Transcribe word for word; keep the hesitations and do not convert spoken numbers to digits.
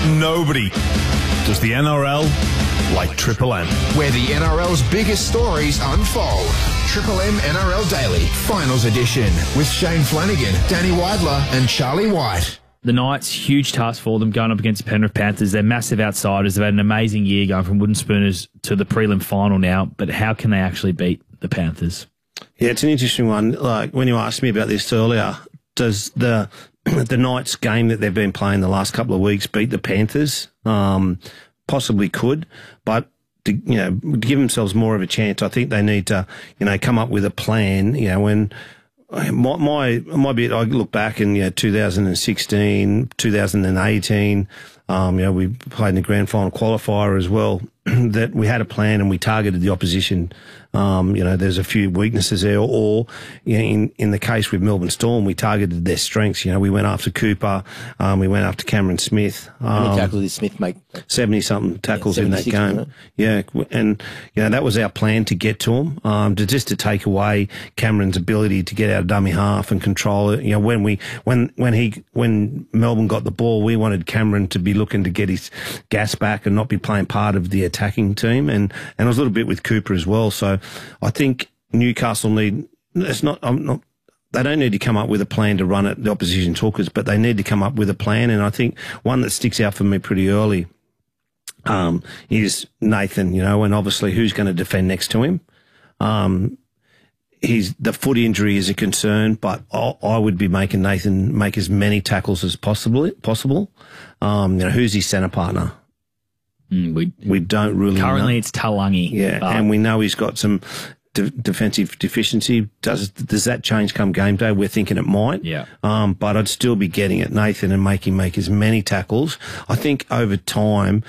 Nobody does the N R L like Triple M. Where the N R L's biggest stories unfold. Triple M N R L Daily, Finals Edition, with Shane Flanagan, Danny Weidler and Charlie White. The Knights, huge task for them going up against the Penrith Panthers. They're massive outsiders. They've had an amazing year going from Wooden Spooners to the prelim final now, but how can they actually beat the Panthers? Yeah, it's an interesting one. Like, when you asked me about this earlier, does the the Knights game that they've been playing the last couple of weeks beat the Panthers? Um, possibly could, but to, you know, to give themselves more of a chance, I think they need to, you know, come up with a plan. You know, when my my, my bit, I look back in, you know, two thousand sixteen, two thousand eighteen, um, you know, we played in the grand final qualifier as well, that we had a plan and we targeted the opposition. Um, you know, there's a few weaknesses there, or you know, in, in the case with Melbourne Storm, we targeted their strengths. You know, we went after Cooper, um, we went after Cameron Smith. Um, How many tackles did Smith make? seventy-something tackles yeah, in that game. Right? Yeah, and, you know, that was our plan to get to him, um, to just to take away Cameron's ability to get out of dummy half and control it. You know, when we, when, when he, when Melbourne got the ball, we wanted Cameron to be looking to get his gas back and not be playing part of the attacking team. And, and it was a little bit with Cooper as well. So I think Newcastle need, it's not, I'm not, they don't need to come up with a plan to run at the opposition's hookers, but they need to come up with a plan. And I think one that sticks out for me pretty early um, is Nathan, you know, and obviously who's going to defend next to him. Um, he's, the foot injury is a concern, but I, I would be making Nathan make as many tackles as possible. Possible. Um, you know, who's his centre partner? Mm, we we don't really currently know. It's Talangi. Yeah, but and we know he's got some de defensive deficiency. Does does that change come game day? We're thinking it might. Yeah. Um, but I'd still be getting at Nathan and making make as many tackles. I think over time